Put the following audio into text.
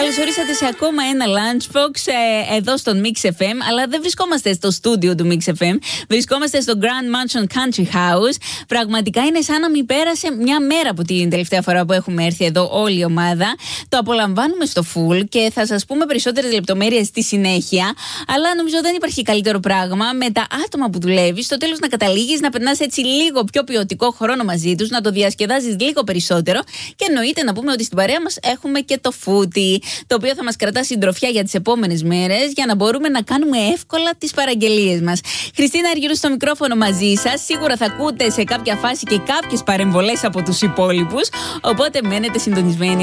Καλώς ορίσατε σε ακόμα ένα Lunchbox εδώ στον Mix FM. Αλλά δεν βρισκόμαστε στο στούντιο του Mix FM. Βρισκόμαστε στο Grand Mansion Country House. Πραγματικά είναι σαν να μην πέρασε μια μέρα από την τελευταία φορά που έχουμε έρθει εδώ όλη η ομάδα. Το απολαμβάνουμε στο full και θα σας πούμε περισσότερες λεπτομέρειες στη συνέχεια. Αλλά νομίζω δεν υπάρχει καλύτερο πράγμα με τα άτομα που δουλεύεις στο τέλος να καταλήγεις να περνάς έτσι λίγο πιο ποιοτικό χρόνο μαζί τους, να το διασκεδάζεις λίγο περισσότερο. Και εννοείται να πούμε ότι στην παρέα μας έχουμε και το φούτι, το οποίο θα μας κρατά συντροφιά για τις επόμενες μέρες, για να μπορούμε να κάνουμε εύκολα τις παραγγελίες μας. Χριστίνα Αργύρου στο μικρόφωνο μαζί σας. Σίγουρα θα ακούτε σε κάποια φάση και κάποιες παρεμβολές από τους υπόλοιπους. Οπότε μένετε συντονισμένοι.